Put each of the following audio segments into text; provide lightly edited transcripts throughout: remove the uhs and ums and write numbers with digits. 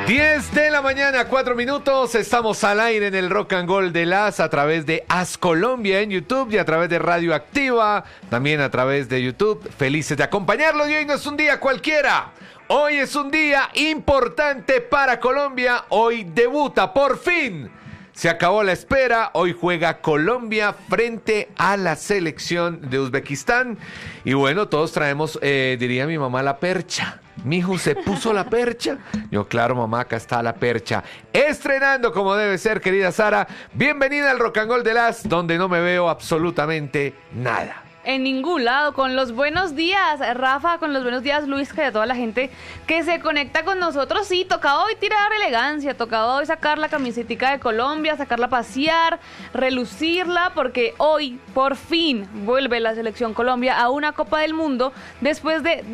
10 de la mañana, 4 minutos. Estamos al aire en el Rock and Roll de Las a través de As Colombia en YouTube y a través de Radio Activa, también a través de YouTube. Felices de acompañarlos y hoy no es un día cualquiera. Hoy es un día importante para Colombia. Hoy debuta por fin. Se acabó la espera, hoy juega Colombia frente a la selección de Uzbekistán. Y bueno, todos traemos, diría mi mamá, la percha. Mijo, ¿se puso la percha? Yo, claro, mamá, acá está la percha. Estrenando como debe ser, querida Sara. Bienvenida al Rock and Roll de Las, donde no me veo absolutamente nada. En ningún lado, con los buenos días, Rafa, con los buenos días, Luis, que de toda la gente que se conecta con nosotros. Sí, tocaba hoy tirar elegancia, tocaba hoy sacar la camisetica de Colombia, sacarla a pasear, relucirla, porque hoy, por fin, vuelve la selección Colombia a una Copa del Mundo después de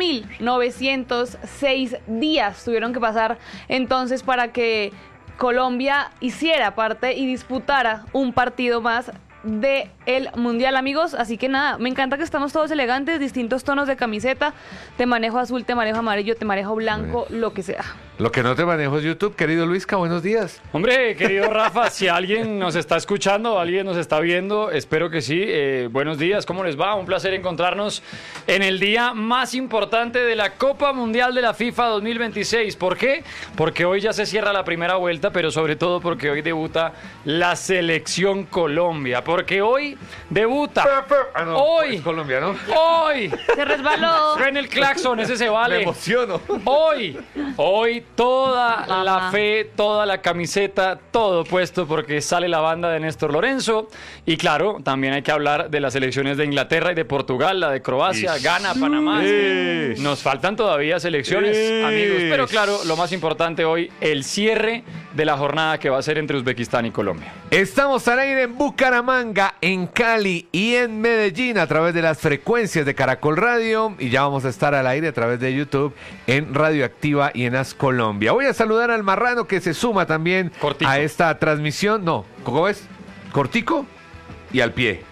2.906 días. Tuvieron que pasar entonces para que Colombia hiciera parte y disputara un partido más de el Mundial, amigos. Así que nada, me encanta que estamos todos elegantes, distintos tonos de camiseta. Te manejo azul, te manejo amarillo, te manejo blanco, lo que sea. Lo que no te manejo es YouTube, querido Luisca, buenos días. Hombre, querido Rafa, si alguien nos está escuchando, alguien nos está viendo, espero que sí. Buenos días, ¿cómo les va? Un placer encontrarnos en el día más importante de la Copa Mundial de la FIFA 2026. ¿Por qué? Porque hoy ya se cierra la primera vuelta, pero sobre todo porque hoy debuta la selección Colombia. Porque hoy debuta. No, hoy. Es colombiano. Hoy. Se resbaló. Suena el claxon, ese se vale. Me emociono. Hoy toda la fe, toda la camiseta, todo puesto porque sale la banda de Néstor Lorenzo. Y claro, también hay que hablar de las selecciones de Inglaterra y de Portugal, la de Croacia, Ghana, Panamá. Nos faltan todavía selecciones, amigos. Pero claro, lo más importante hoy, el cierre de la jornada que va a ser entre Uzbekistán y Colombia. Estamos al aire en Bucaramanga, en Cali y en Medellín a través de las frecuencias de Caracol Radio y ya vamos a estar al aire a través de YouTube en Radio Activa y en As Colombia. Voy a saludar al marrano que se suma también Cortico. a esta transmisión. No, ¿cómo es? Cortico y al pie.